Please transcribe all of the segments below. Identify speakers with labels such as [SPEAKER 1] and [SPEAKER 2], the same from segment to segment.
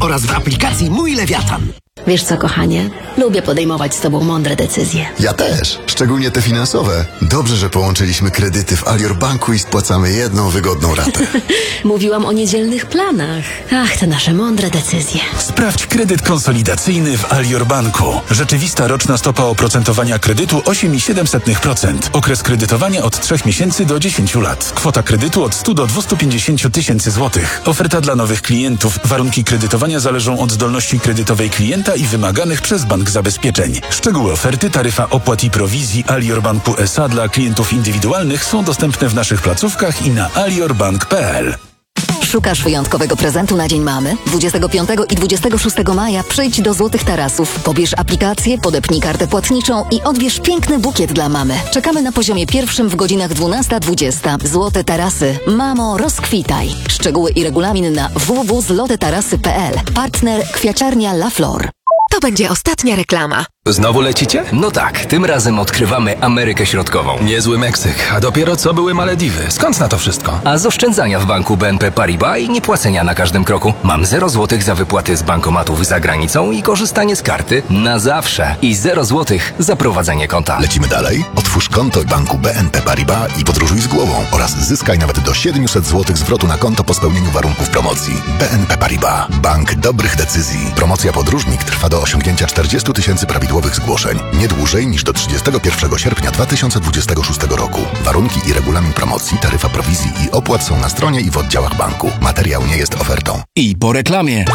[SPEAKER 1] oraz w aplikacji Mój Lewiatan.
[SPEAKER 2] Wiesz co, kochanie? Lubię podejmować z tobą mądre decyzje.
[SPEAKER 3] Ja też, szczególnie te finansowe. Dobrze, że połączyliśmy kredyty w Alior Banku i spłacamy jedną wygodną ratę.
[SPEAKER 2] Mówiłam o niedzielnych planach. Ach, te nasze mądre decyzje.
[SPEAKER 4] Sprawdź kredyt konsolidacyjny w Alior Banku. Rzeczywista roczna stopa oprocentowania kredytu 8,7%. Okres kredytowania od 3 miesięcy do 10 lat. Kwota kredytu od 100 do 250 tysięcy złotych. Oferta dla nowych klientów. Warunki kredytowania zależą od zdolności kredytowej klienta i wymaganych przez bank zabezpieczeń. Szczegóły oferty, taryfa opłat i prowizji Alior Banku S.A. dla klientów indywidualnych są dostępne w naszych placówkach i na aliorbank.pl.
[SPEAKER 5] Szukasz wyjątkowego prezentu na Dzień Mamy? 25 i 26 maja przyjdź do Złotych Tarasów. Pobierz aplikację, podepnij kartę płatniczą i odbierz piękny bukiet dla mamy. Czekamy na poziomie pierwszym w godzinach 12-20. Złote Tarasy. Mamo, rozkwitaj. Szczegóły i regulamin na www.zlotetarasy.pl. Partner Kwiaciarnia La Flor.
[SPEAKER 6] To będzie ostatnia reklama.
[SPEAKER 7] Znowu lecicie? No tak, tym razem odkrywamy Amerykę Środkową.
[SPEAKER 8] Niezły Meksyk, a dopiero co były Malediwy. Skąd na to wszystko?
[SPEAKER 7] A z oszczędzania w banku BNP Paribas i niepłacenia na każdym kroku. Mam 0 złotych za wypłaty z bankomatów za granicą i korzystanie z karty na zawsze. I 0 złotych za prowadzenie konta.
[SPEAKER 3] Lecimy dalej? Otwórz konto w banku BNP Paribas i podróżuj z głową oraz zyskaj nawet do 700 zł zwrotu na konto po spełnieniu warunków promocji. BNP Paribas. Bank dobrych decyzji. Promocja podróżnik trwa do osiągnięcia 40 tysięcy prawidłowych zgłoszeń. Nie dłużej niż do 31 sierpnia 2026 roku. Warunki i regulamin promocji, taryfa prowizji i opłat są na stronie i w oddziałach banku. Materiał nie jest ofertą.
[SPEAKER 8] I po reklamie.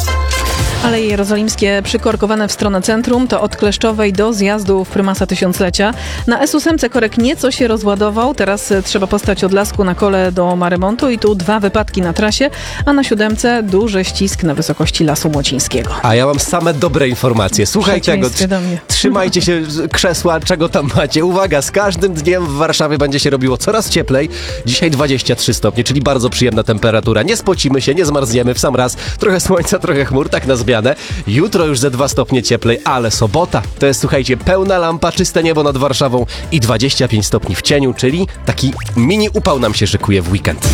[SPEAKER 9] Aleje Jerozolimskie przykorkowane w stronę centrum to od Kleszczowej do zjazdu w Prymasa Tysiąclecia. Na S8 korek nieco się rozładował, teraz trzeba postać od Lasku na Kole do Marymontu i tu 2 wypadki na trasie, a na 7 duży ścisk na wysokości Lasu Młocińskiego.
[SPEAKER 10] A ja mam same dobre informacje. Słuchajcie go, trzymajcie się krzesła, czego tam macie. Uwaga, z każdym dniem w Warszawie będzie się robiło coraz cieplej. Dzisiaj 23 stopnie, czyli bardzo przyjemna temperatura. Nie spocimy się, nie zmarzniemy w sam raz. Trochę słońca, trochę chmur, tak na zmianę. Jutro już ze 2 stopnie cieplej, ale sobota to jest, słuchajcie, pełna lampa, czyste niebo nad Warszawą i 25 stopni w cieniu, czyli taki mini upał nam się szykuje w weekend.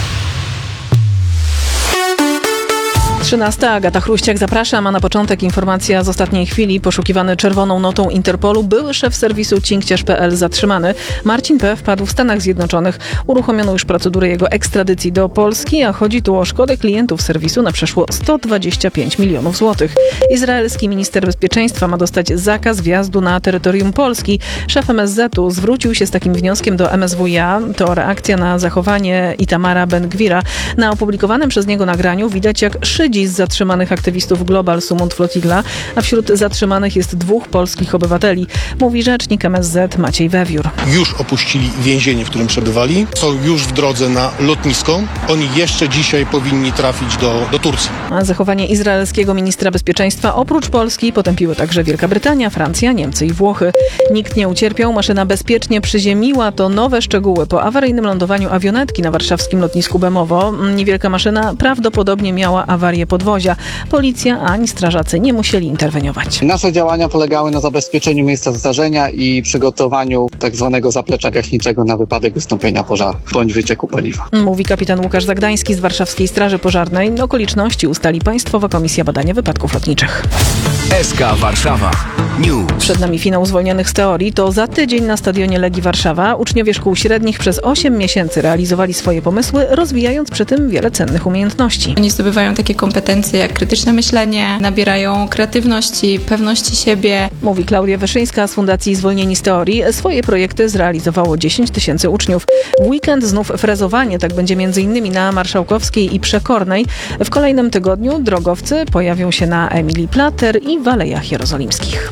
[SPEAKER 9] 13. Agata Chruściak, zapraszam, a na początek informacja z ostatniej chwili. Poszukiwany czerwoną notą Interpolu były szef serwisu cinkciarz.pl zatrzymany. Marcin P. wpadł w Stanach Zjednoczonych. Uruchomiono już procedurę jego ekstradycji do Polski, a chodzi tu o szkodę klientów serwisu na przeszło 125 milionów złotych. Izraelski minister bezpieczeństwa ma dostać zakaz wjazdu na terytorium Polski. Szef MSZ-u zwrócił się z takim wnioskiem do MSWiA. To reakcja na zachowanie Itamara Ben-Gwira. Na opublikowanym przez niego nagraniu widać, jak szydzi z zatrzymanych aktywistów Global Sumund Flotilla, a wśród zatrzymanych jest 2 polskich obywateli, mówi rzecznik MSZ Maciej Wewiór.
[SPEAKER 11] Już opuścili więzienie, w którym przebywali, są już w drodze na lotnisko. Oni jeszcze dzisiaj powinni trafić do Turcji.
[SPEAKER 9] A zachowanie izraelskiego ministra bezpieczeństwa oprócz Polski potępiły także Wielka Brytania, Francja, Niemcy i Włochy. Nikt nie ucierpiał, maszyna bezpiecznie przyziemiła. To nowe szczegóły po awaryjnym lądowaniu awionetki na warszawskim lotnisku Bemowo. Niewielka maszyna prawdopodobnie miała awarię podwozia. Policja ani strażacy nie musieli interweniować.
[SPEAKER 12] Nasze działania polegały na zabezpieczeniu miejsca zdarzenia i przygotowaniu tak zwanego zaplecza gaśniczego na wypadek wystąpienia pożaru bądź wycieku paliwa.
[SPEAKER 9] Mówi kapitan Łukasz Zagdański z Warszawskiej Straży Pożarnej. Okoliczności ustali Państwowa Komisja Badania Wypadków Lotniczych.
[SPEAKER 7] SK Warszawa News.
[SPEAKER 9] Przed nami finał zwolnionych z teorii. To za tydzień na stadionie Legii Warszawa. Uczniowie szkół średnich przez 8 miesięcy realizowali swoje pomysły, rozwijając przy tym wiele cennych umiejętności.
[SPEAKER 13] Oni zdobywają takie kompetencje jak krytyczne myślenie, nabierają kreatywności, pewności siebie.
[SPEAKER 9] Mówi Klaudia Wyszyńska z Fundacji Zwolnieni z Teorii. Swoje projekty zrealizowało 10 000 uczniów. W weekend znów frezowanie, tak będzie m.in. na Marszałkowskiej i Przekornej. W kolejnym tygodniu drogowcy pojawią się na Emilii Plater i w Alejach Jerozolimskich.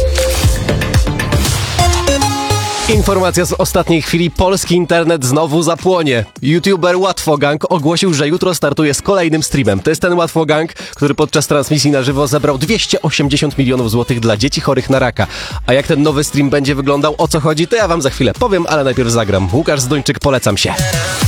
[SPEAKER 10] Informacja z ostatniej chwili. Polski internet znowu zapłonie. YouTuber Łatwogang ogłosił, że jutro startuje z kolejnym streamem. To jest ten Łatwogang, który podczas transmisji na żywo zebrał 280 milionów złotych dla dzieci chorych na raka. A jak ten nowy stream będzie wyglądał, o co chodzi, to ja wam za chwilę powiem, ale najpierw zagram. Łukasz Zduńczyk, polecam się.